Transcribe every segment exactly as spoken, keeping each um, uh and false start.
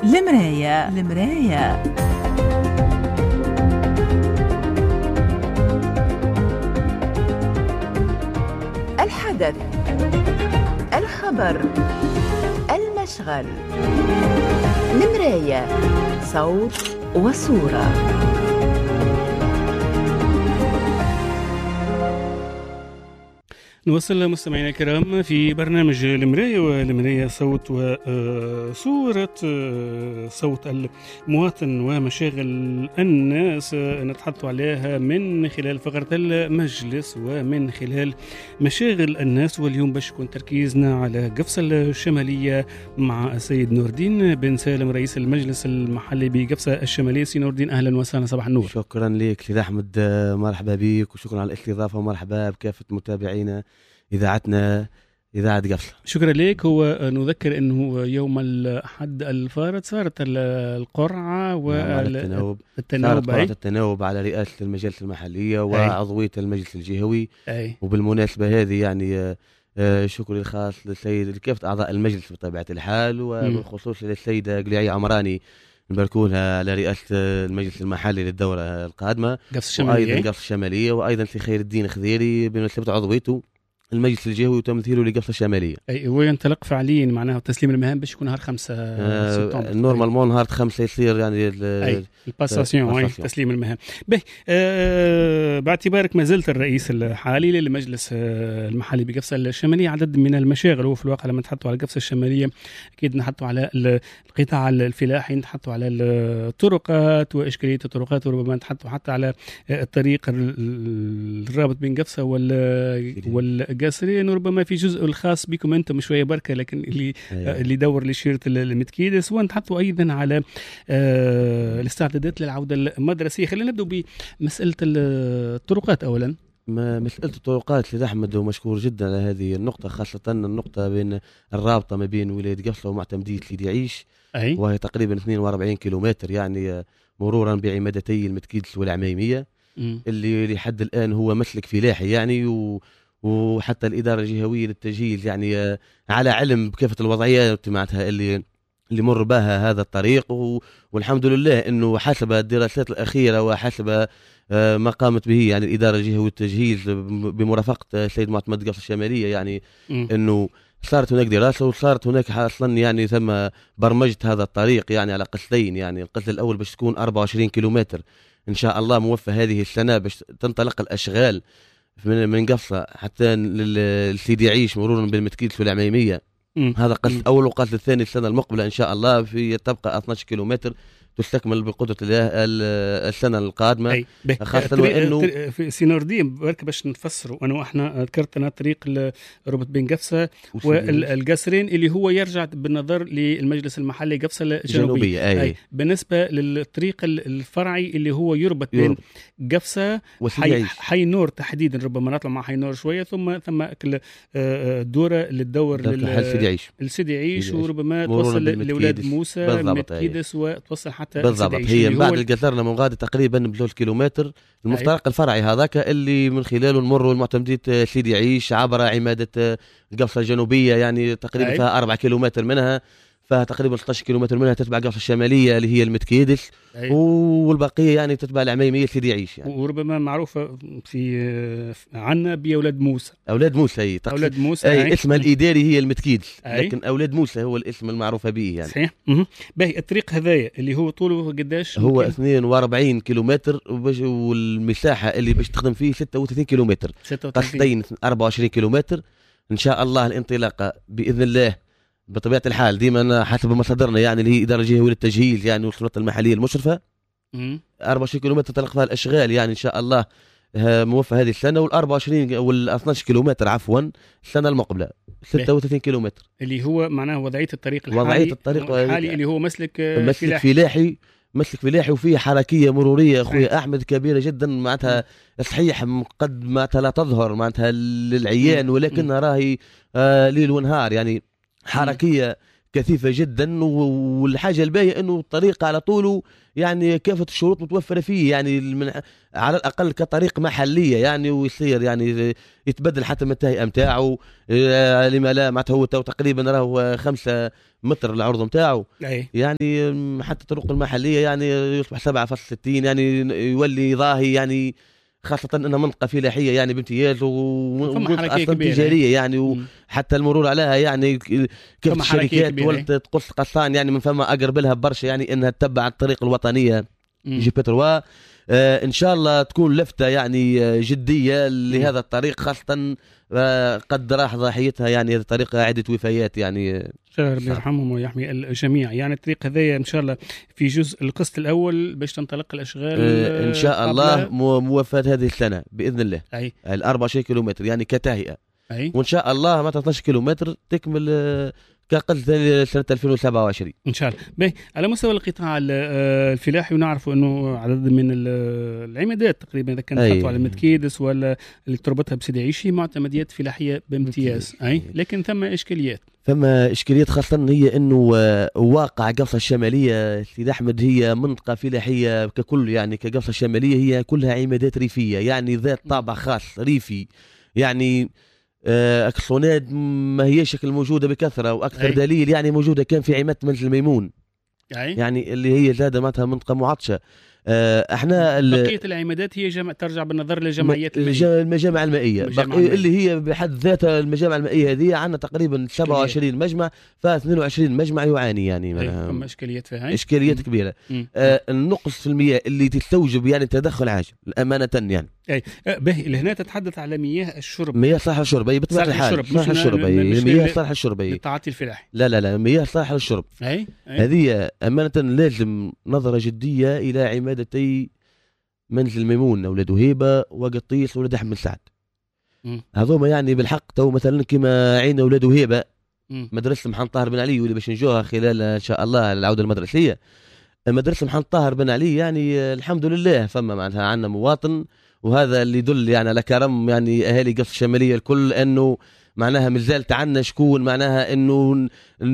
المراية المراية الحدث، الخبر، المشغل. المراية، صوت وصورة. نوصل مستمعينا الكرام في برنامج المراية، والمراية صوت وصورة، صوت المواطن ومشاغل الناس نتحدث عليها من خلال فقرة المجلس ومن خلال مشاغل الناس. واليوم باش يكون تركيزنا على قفصة الشمالية مع السيد نور الدين بن سالم رئيس المجلس المحلي بقفصة الشمالية. سي نور الدين أهلا وسهلا، صباح النور. شكرا لك سيد أحمد، مرحبا بك وشكرا على الاستضافة ومرحبا بكافة متابعينا إذاعتنا إذاعة قفصة. شكرا لك. هو نذكر أنه يوم الأحد الفارط صارت القرعة والتناوب التناوب صارت التناوب على رئاسة المجلس المحلية وعضوية المجلس الجهوي. أي. وبالمناسبة هذه يعني شكري الخاص للسيد لكافة أعضاء المجلس بطبيعة الحال، وبالخصوص للسيدة قليعي عمراني نباركولها على رئاسة المجلس المحلي للدورة القادمة، وأيضا قفصة الشمالية، وأيضا في خير الدين خذيري بمناسبة عضويته المجلس الجهوي وتمثيله لقفصة الشمالية. أي وينطلق فعليا معناها تسليم المهام باش يكون نهار خمسة آه نورمالمون نهار خمسة يصير يعني الباساسيون تسليم المهام. به آه باعتبارك ما زلت الرئيس الحالي للمجلس آه المحلي بقفصة الشمالية، عدد من المشاغل. وفي الواقع لما نتحدثوا على قفصة الشمالية أكيد نحطوا على القطاع الفلاحي، نتحدثوا على الطرقات وإشكالية الطرقات، وربما نتحدثوا حتى على الطريق الرابط بين قفصة وال وال قاسرين، وربما في جزء الخاص بكم انتم شويه بركه، لكن اللي أيوة. اللي دور لشيره المتكيدس. ونتحدثوا ايضا على آه الاستعدادات للعوده المدرسيه. خلينا نبدا بمساله الطرقات اولا. ما مساله الطرقات سيد احمد، ومشكور جدا على هذه النقطه، خاصه النقطه بين الرابطه ما بين ولايه قفصه ومعتمديه سيدي عيش، أي. وهي تقريبا اثنين وأربعين كيلومتر، يعني مرورا بعمادتي المتكيدس والعميميه، م. اللي لحد الان هو مسلك فلاحي يعني، و وحتى الإدارة الجهوية للتجهيز يعني على علم بكافة الوضعيات معناتها اللي اللي مر بها هذا الطريق، والحمد لله أنه حسب الدراسات الأخيرة وحسب ما قامت به يعني الإدارة الجهوية للتجهيز بمرافقة السيد معتمد قفصة الشمالية، يعني م. أنه صارت هناك دراسة وصارت هناك أصلا يعني ثم برمجة هذا الطريق يعني على قسطين. يعني القسط الأول باش تكون أربعة وعشرين كيلومتر إن شاء الله موفى هذه السنة باش تنطلق الأشغال من من قفصة حتى لسيدي عيش مرورا بالمتكيدس والعميمية. هذا قسط أول، وقسط الثاني السنة المقبلة إن شاء الله في تبقى اثني عشر كيلومتر تستكمل بقدرة الله السنة القادمة. خاصة وإنه في سينور دين برك باش نفسروا أنه إحنا ذكرتنا طريق الربط بين قفصة والقاسرين اللي هو يرجع بالنظر للمجلس المحلي قفصة الجنوبية. أي. أي. بالنسبة للطريق الفرعي اللي هو يربط بين قفصة حي, حي نور تحديدا، ربما نطلع مع حي نور شوية، ثم ثم دورة للدور للسيدي عيش السيدي عيش، وربما توصل لأولاد موسى متكيدس وتوصل حتى بالضبط. هي من بعد القطرنا من غادي تقريبا بثلاث كيلومتر المفترق أي. الفرعي هذاك اللي من خلاله نمر المعتمدية سيدي عيش عبر عمادة قفصة الجنوبية، يعني تقريبا أي. فيها أربعة كيلومتر منها، فتقريبا ستة عشر كيلومتر منها تتبع قفصة الشمالية اللي هي المتكيدس، أي. والبقية يعني تتبع العميمية سيدي عيش يعني. وربما معروفة في عنا بأولاد موسى. أولاد موسى هي أولاد موسى أي اسم الإداري هي المتكيدس، لكن أولاد موسى هو الاسم المعروف به يعني. صحيح. باهي الطريق هذايا اللي هو طوله قداش؟ هو اثنين وأربعين كيلومتر، والمساحة اللي باش تخدم فيه ستة وثلاثين كيلومتر، قصدين أربعة وعشرين كيلومتر إن شاء الله. الانطلاقة بإذن الله بطبيعة الحال ديما حسب مصادرنا يعني اللي هي إدارة الجهوية للتجهيز يعني والسلطة المحلية المشرفة، أربعة وعشرين كيلومتر تلقى فيها الأشغال يعني إن شاء الله موفى هذه السنة، وال4 وعشرين وال اثني عشر كيلومتر عفوا السنة المقبلة ستة وثلاثين كيلومتر، اللي هو معناه وضعية الطريق الحالي وضعية الطريق الحالي اللي هو مسلك مسلك فلاحي مسلك فلاحي وفيه حركية مرورية أخوي أحمد كبيرة جدا، معناتها صحيح قد معناتها لا تظهر معناتها للعيان، ولكن راهي آه ليل ونهار يعني حركية كثيفة جدا، والحاجة الباهية أنه الطريق على طوله يعني كافة الشروط متوفرة فيه، يعني من على الأقل كطريق محلية يعني، ويصير يعني يتبدل حتى من التهيئة متاعه لما لا معناتها هو تقريبا راهو خمسة متر العرض متاعه يعني، حتى الطرق المحلية يعني يصبح سبعة فاصلة ستين يعني يولي ظاهي يعني، خاصة أنها منطقة فلاحية يعني بامتياز ومنطقة أصلا تجارية يعني، وحتى المرور عليها يعني كيف الشركات ولت تقص قصان يعني من فما أقرب لها برشا يعني أنها تتبع الطريق الوطنية جي بتروا. آه إن شاء الله تكون لفتة يعني جدية لهذا الطريق، خاصة آه قد راح ضحيتها يعني هذه الطريقة عدة وفيات يعني، ربي يرحمهم ويحمي الجميع. يعني الطريق هذايا ان شاء الله في جزء القسط الاول باش تنطلق الاشغال آه ان شاء الله موفاة هذه السنة باذن الله. اي ال أربعة وعشرين كيلومتر يعني كتهيئة، اي وان شاء الله ما اثناشر كيلومتر تكمل آه كقسط سنة ألفين وسبعة وعشرين ان شاء الله. باهي على مستوى القطاع الفلاحي ونعرف انه عدد من العمادات تقريبا اذا كانت تحطوا على المتكيدس ولا اللي تربطها بسيدي عيشي معتمديات فلاحيه بامتياز، اي لكن ثم اشكاليات ثم اشكاليات خاصه هي انه واقع قفصه الشماليه سيد احمد هي منطقه فلاحيه ككل يعني، كقفصه الشماليه هي كلها عمادات ريفيه يعني ذات طابع خاص ريفي يعني، اكسوناد ما هي شكل موجوده بكثره، واكثر أي. دليل يعني موجوده كان في عماد منزل ميمون أي. يعني اللي هي زاده معناتها منطقه معطشه. احنا بقيه العمادات هي جمع ترجع بالنظر للجمعيات المائيه، المجامع المائيه اللي هي بحد ذاتها المجامع المائيه هذه عندنا تقريبا سبعة وعشرين مجمع، ف اثنين وعشرين مجمع يعاني يعني ثم اشكاليات فيها اشكاليات كبيره. آه النقص في المياه اللي تستوجب يعني تدخل عاجل امانه يعني. اي باهي لهنا تتحدث على مياه الشرب، مياه صالحه للشرب اي بطبيعه الحال، صالحه للشرب اي مياه صالحه للشرب اي للتعاطي الفلاحي، لا لا لا مياه صالحه للشرب. اي هذه امانه لازم نظره جديه الى عمادتي منزل ميمون اولاد هيبه وقطيس ولاد احمد سعد، هذوما يعني بالحق تو مثلا كما عين اولاد هيبه مدرسه محمد طاهر بن علي واللي باش نجوها خلال ان شاء الله العوده المدرسيه، مدرسه محمد طاهر بن علي يعني الحمد لله فما معناتها عندنا مواطن، وهذا اللي يدل يعني على كرم يعني اهالي قفص الشماليه الكل، انه معناها مازالت عندنا شكون معناها انه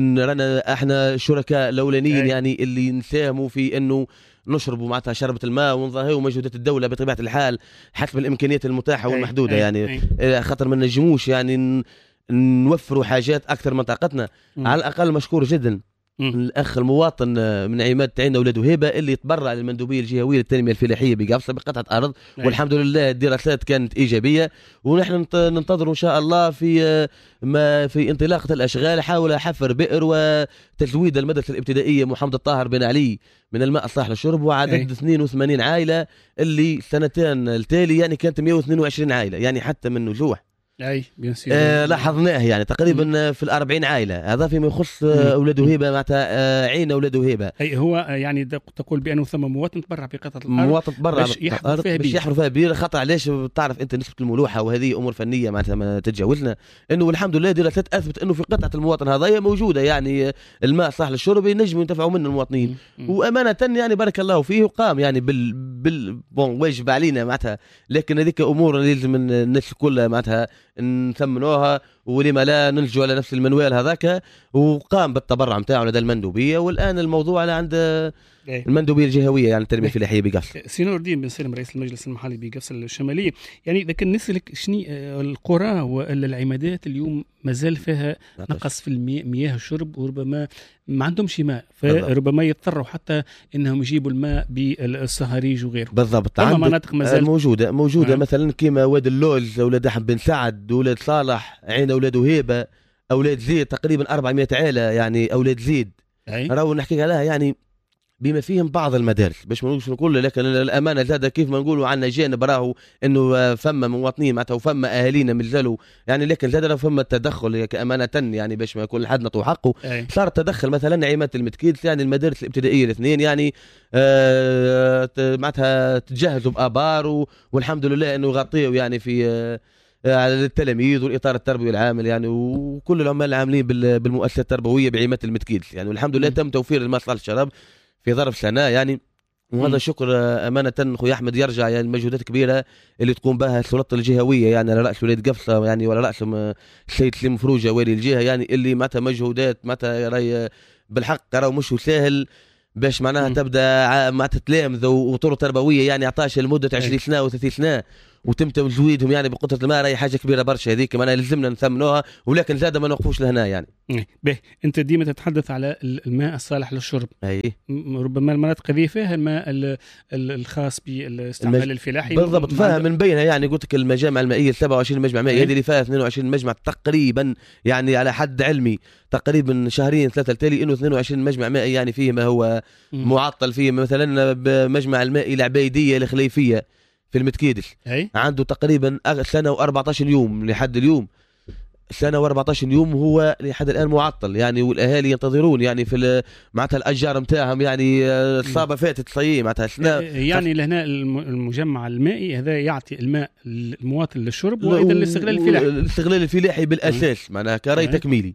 رانا احنا شركاء الاولانيين يعني اللي نساهموا في انه نشربوا معناتها شربة الماء ونظهروا مجهودات الدولة بطبيعة الحال حسب الإمكانيات المتاحة والمحدودة أي يعني أي. خاطر ما نجموش يعني نوفروا حاجات أكثر من طاقتنا. على الأقل مشكور جدا الأخ المواطن من عماد تعين أولاد هيبة اللي يتبرع للمندوبية الجهوية للتنمية الفلاحية بقفصة بقطعة أرض أي. والحمد لله الدراسات كانت إيجابية، ونحن ننتظر إن شاء الله في ما في انطلاقة الأشغال حول حفر بئر وتزويد المدرسة الابتدائية محمد الطاهر بن علي من الماء الصالح للشرب، وعدد أي. اثنين وثمانين عائلة اللي سنتين التالي يعني كانت مئة واثنين وعشرين عائلة يعني حتى من نزوح اي آه لاحظناه يعني تقريبا مم. في الأربعين عائلة، هذا فيما يخص أولاد هيبة معناتها آه عين أولاد هيبة. أي هو يعني تقول بأنه ثم مواطن تبرع بقطعة الأرض مواطن تبرع باش يحفر فيها باش يحفر فيها بير، خاطر علاش تعرف أنت نسبة الملوحة وهذه أمور فنية معناتها ما تتجاوزنا، إنه والحمد لله دراسات أثبت إنه في قطعة المواطن هذايا موجودة يعني الماء صالح للشرب ينجموا ينتفعوا منه المواطنين، مم. وأمانة يعني بارك الله فيه وقام يعني بال بال بون واجب علينا معناتها، لكن هذيك أمور لازم الناس كلها معناتها نثمنوها ولما لا نلجوا على نفس المنوال هذاك، وقام بالتبرع نتاعو لدى المندوبيه، والان الموضوع على عند المندوبيه الجهويه يعني التنميه الفلاحيه بقفص. سي نور الدين بن سالم رئيس المجلس المحلي بقفص الشماليه، يعني اذا كان نسالك شنو القرى ولا العمادات اليوم مازال فيها نقص في المياه مياه الشرب، وربما ما عندهمش ماء، فربما يضطروا حتى انهم يجيبوا الماء بالصهاريج وغيره. بالضبط، عندنا مناطق مازال موجوده موجوده آه. مثلا كيما واد اللوز اولاد احمد بن سعد، اولاد صالح، عين اولاد هيبه، اولاد زيد تقريبا أربعمائة عائله يعني اولاد زيد راهو نحكي عليها يعني بما فيهم بعض المدارس باش ما نقولش نقول، لكن الامانه زاد كيف ما نقولوا عندنا جانب راهو انه فما مواطنين معناتها وفما اهالينا مازالوا يعني، لكن زاد فما التدخل كامانه يعني باش ما يكون حد نطو حقه. صار التدخل مثلا عماد المتكيدس يعني المدارس الابتدائيه الاثنين يعني آه معناتها تجهزوا بابار، والحمد لله انه غطيوا يعني في آه على التلاميذ والاطار التربوي العامل يعني، وكل العمال العاملين بالمؤسسات التربويه بعماد المتكيدس يعني، والحمد لله تم توفير الماء صالح للشراب في ظرف سنه يعني وهذا شكر امانه اخوي احمد يرجع يعني المجهودات الكبيره اللي تقوم بها السلطه الجهويه يعني على راس ولاد قفصه يعني ولا راس السيد سليم فروجه والي الجهه يعني اللي معناتها مجهودات معناتها راهي بالحق راهو مش سهل باش معناها تبدا معناتها تلامذ وطرق تربويه يعني عطاش لمده عشرين سنه و ثلاثين سنه وتم تزويدهم يعني بقطره الماء راهي حاجه كبيره برشا هذيك معناها لازمنا نثمنوها ولكن زاد ما نوقفوش لهنا يعني. به انت ديما تتحدث على الماء الصالح للشرب. اي ربما المناطق هذه فيها الماء الخاص بالاستعمال المج... الفلاحي بالضبط فيها من بينها يعني قلت لك المجامع المائيه سبعة وعشرين مجمع مائي هذه اللي فيها اثنين وعشرين مجمع تقريبا يعني على حد علمي تقريبا شهرين ثلاثه التالي انه اثنين وعشرين مجمع مائي يعني فيه ما هو م. معطل فيه مثلا بمجمع المائي العبيديه الخليفيه في المتكيدس عنده تقريبا سنه و14 يوم لحد اليوم سنه و14 يوم هو لحد الان معطل يعني والاهالي ينتظرون يعني في معناتها الاشجار نتاعهم يعني الصابه فاتت صيي معناتها سنه يعني لهنا المجمع المائي هذا يعطي الماء المواطن للشرب وايضا للاستغلال الفلاحي الاستغلال الفلاحي بالاساس معناها كراي تكميلي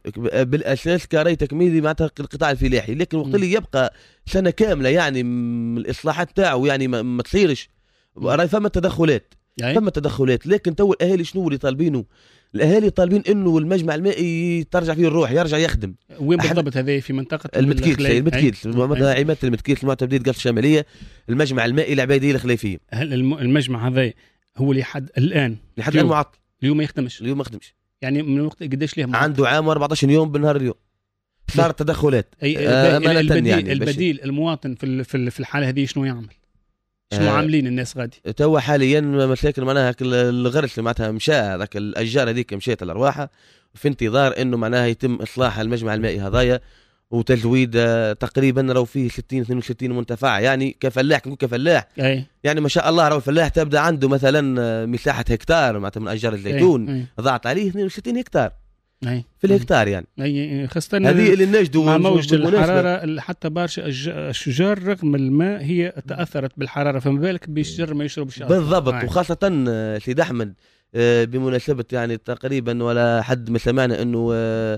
بالاساس كراي تكميلي معناتها القطاع الفلاحي لكن وقت اللي يبقى سنه كامله يعني الاصلاحات تاعو يعني ما, ما تصيرش راي فما تدخلات فما تدخلات لكن تو الاهالي شنو اللي طالبينه الاهالي طالبين انه المجمع المائي ترجع فيه الروح يرجع يخدم. وين بالضبط هذا في منطقه المتكيل المتكيل عماد المتكيل معناتها بديت قفص الشماليه المجمع المائي العبيديه الخليفيه. هل المجمع هذا هو لحد الان لحد الان معطل اليوم ما يخدمش اليوم ما يخدمش يعني من وقت قداش ليه معطل؟ عنده عام وأربعة عشر يوم بالنهار اليوم صارت تدخلات. آه البديل, يعني البديل المواطن في في الحاله هذه شنو يعمل؟ شنو عاملين الناس غادي؟ توا حاليا مساكن معناها الغرس معناتها مشى هذاك الاشجار هذيك مشات الارواح في انتظار انه معناها يتم اصلاح المجمع المائي هذايا وتزويد تقريبا راهو فيه ستين اثنين وستين منتفع يعني كفلاح كنقول كفلاح أي. يعني ما شاء الله راهو الفلاح تبدا عنده مثلا مساحه هكتار معناتها من اشجار الزيتون ضاعت عليه اثنين وستين هكتار أي. في الهكتار يعني أي خاصة هذه اللي نجدوا مع موجة الحرارة حتى بارشا الشجار رغم الماء هي تأثرت بالحرارة فما بالك بالشجر ما يشربش بالضبط آه. وخاصة سيد أحمد بمناسبة يعني تقريبا ولا حد ما سمعنا أنه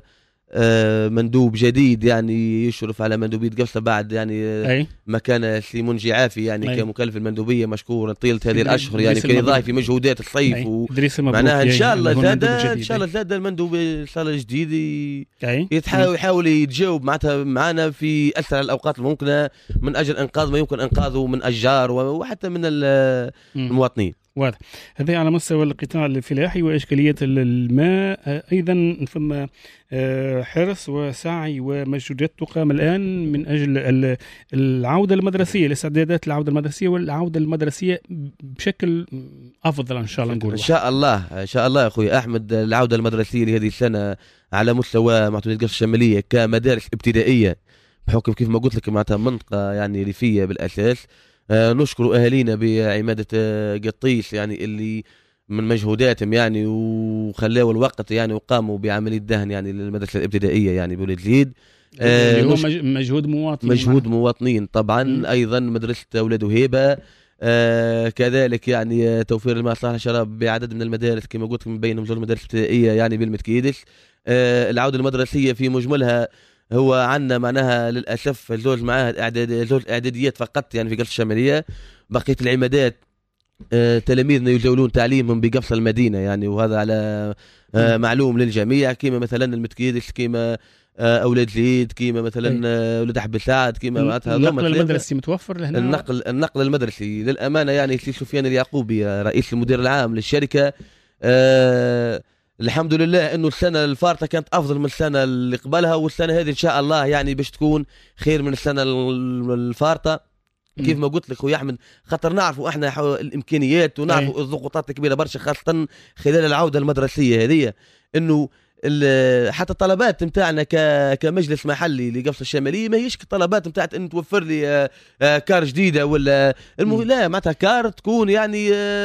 مندوب جديد يعني يشرف على مندوبية قفصة بعد يعني أي. مكان سليمون جعافي يعني أي. كمكلف المندوبية مشكور طيلة هذه الأشهر يعني كان يضايف في مجهودات الصيف ومعناها إن شاء الله زاد إن شاء الله زاد المندوب إن شاء الله الجديد يتحاول يحاول يتجاوب معناتها معنا في أسرع الأوقات الممكنة من أجل إنقاذ ما يمكن إنقاذه من أشجار وحتى من المواطنين. واضح. هذا على مستوى القطاع الفلاحي وإشكالية الماء أيضا ثم حرص وسعي ومجهودات تقام الآن من أجل العودة المدرسية الاستعدادات العودة المدرسية والعودة المدرسية بشكل أفضل إن شاء الله نقول إن شاء الله إن شاء الله يا أخوي أحمد العودة المدرسية لهذه السنة على مستوى معتمد قفص الشمالية كمدارس ابتدائية بحكم كيف ما قلت لك معناتها منطقة يعني ريفية بالأساس. آه نشكر أهالينا بعمادة آه قطيس يعني اللي من مجهوداتهم يعني وخلاوا الوقت يعني وقاموا بعملية دهن يعني للمدرسة الابتدائية يعني بولاد زيد. آه هو مجهود مواطنين مجهود مواطنين طبعا. م. أيضا مدرسة أولاد هيبة آه كذلك يعني توفير الماء صالح الشراب بعدد من المدارس كما قلت من بينهم زوج مدارس ابتدائية يعني بالمتكيدس. آه العودة المدرسية في مجملها هو عندنا معناها للأسف زوج معاهد إعداد زوج إعداديات فقط يعني في قفص الشمالية بقية العمادات آه تلاميذنا يجولون تعليمهم بقفص المدينة يعني وهذا على آه معلوم للجميع كيما مثلا المتكيدس كيما آه أولاد زيد كيما مثلا آه أولاد أحب سعد كيما معناتها النقل المدرسي متوفر لهنا النقل النقل المدرسي للأمانة يعني سي سفيان اليعقوبي رئيس المدير العام للشركة آه الحمد لله انه السنه الفارطه كانت افضل من السنه اللي قبلها والسنه هذه ان شاء الله يعني باش تكون خير من السنه الفارطه كيف ما قلت لك خويا احمد خاطر نعرفوا احنا الامكانيات ونعرفوا الضغوطات الكبيره برشا خاصه خلال العوده المدرسيه هذه انه حتى الطلبات نتاعنا كمجلس محلي لقفص الشماليه ما هيش الطلبات نتاعت ان توفر لي كار جديده ولا المهم لا معناتها كار تكون يعني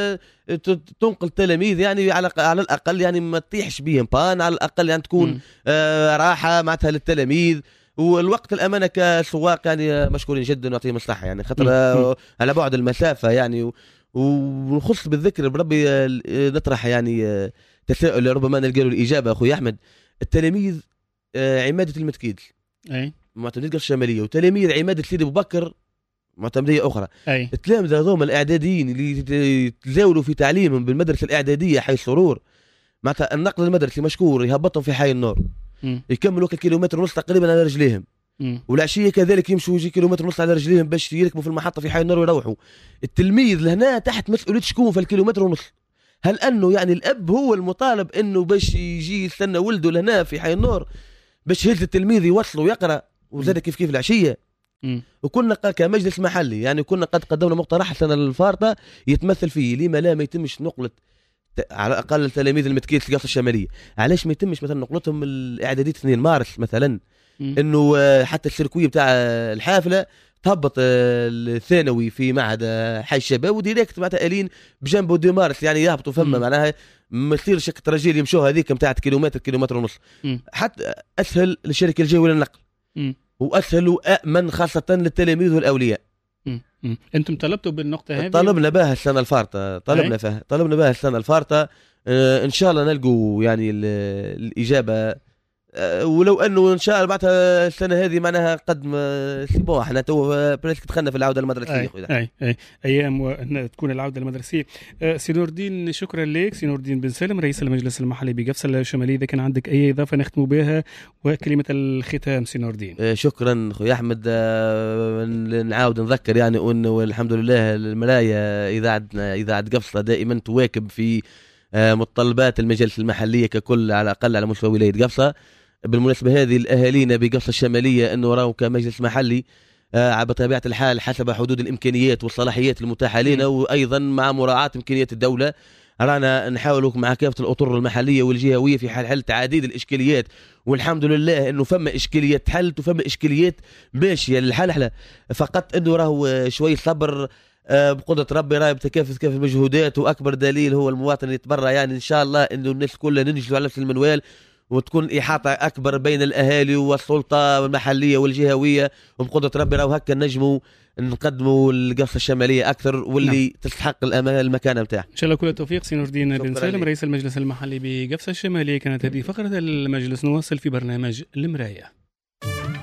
تنقل التلاميذ يعني على على الاقل يعني ما تطيحش بيهم بان على الاقل يعني تكون راحه معناتها للتلاميذ والوقت الامانه كسواق يعني مشكورين جدا ونعطيهم الصحه يعني خاطر على بعد المسافه يعني ونخص بالذكر بربي نطرح يعني تساؤل ربما نلقى له الاجابه اخوي احمد. التلاميذ عماده المتكيد اي معتمد قفص الشماليه وتلاميذ عماده سيدي ابو بكر معتمديه اخرى. التلامذه هذوما الاعداديين اللي يتزاولوا في تعليمهم بالمدرسه الاعداديه حي سرور معناتها النقل المدرسي مشكور يهبطهم في حي النور م. يكملوا كيلومتر ونص تقريبا على رجليهم، والعشيه كذلك يمشوا يجي كيلومتر ونص على رجليهم باش يركبوا في المحطه في حي النور ويروحوا. التلميذ لهنا تحت مسؤوليه شكون في الكيلومتر ونص؟ هل انه يعني الاب هو المطالب انه باش يجي يستنى ولده لهنا في حي النور باش يهز التلميذ يوصل ويقرا وزاد كيف كيف العشيه؟ م. وكنا كمجلس محلي يعني كنا قد قدمنا مقترح السنه الفارطه يتمثل فيه لما لا ما يتمش نقله على الاقل التلاميذ المتكيل في القصر الشماليه. علاش ما يتمش مثلا نقلتهم الاعداديه اثنين مارس مثلا م. انه حتى السيركوي بتاع الحافله تهبط الثانوي في معهد حي الشباب وديريكت معناتها الين بجنبه دي مارس يعني يهبطوا فما معناها ما يصيرش الترجيل يمشوا هذيك نتاع كيلومتر كيلومتر ونص م. حتى اسهل للشركه الجويه للنقل م. واسهل وامن خاصه للتلاميذ والاولياء. مم. انتم طلبتوا بالنقطه هذه؟ طلبنا بها السنه الفارطه طلبنا فيها طلبنا بها السنه الفارطه آه ان شاء الله نلقوا يعني الاجابه آه ولو انه ان شاء الله بعدها السنه هذه معناها قد سيبوا احنا تو بريسك دخلنا في العوده المدرسيه. اي اي, أي. ايام وان تكون العوده المدرسيه. آه سي نور الدين شكرا لك سي نور الدين بن سالم رئيس المجلس المحلي بقفصة الشماليه. اذا كان عندك اي اضافه نختم بها وكلمه الختام سي نور الدين. آه شكرا خويا احمد. آه نعاود نذكر يعني انه الحمد لله المرايا اذاعه اذاعه قفصة دائما تواكب في آه متطلبات المجالس المحليه ككل على الاقل على مستوى ولايه قفصة. بالمناسبة هذه الأهالينا بقفصة الشمالية أنه راهو كمجلس محلي آه بطبيعة الحال حسب حدود الإمكانيات والصلاحيات المتاحة لنا وأيضا مع مراعاة إمكانيات الدولة رانا نحاولوا مع كافة الأطر المحلية والجهوية في حل حل تعديد الإشكاليات والحمد لله أنه فما إشكاليات حلت وفما إشكاليات ماشية للحل فقط أنه راهو شوي صبر آه بقدرة ربي راهي بتكافؤ كافة المجهودات وأكبر دليل هو المواطن يتبرع يعني إن شاء الله أنه الناس كلها ننجلوا على نفس المنوال وتكون إحاطة أكبر بين الأهالي والسلطة المحلية والجهوية وبقدرة ربي راهو هكا نجموا نقدموا القفصة الشمالية أكثر واللي نعم. تستحق المكانة بتاعها إن شاء الله. كل التوفيق سي نور الدين بن سالم رئيس المجلس المحلي بقفصة الشمالية. كانت هذه فقرة المجلس. نواصل في برنامج المراية.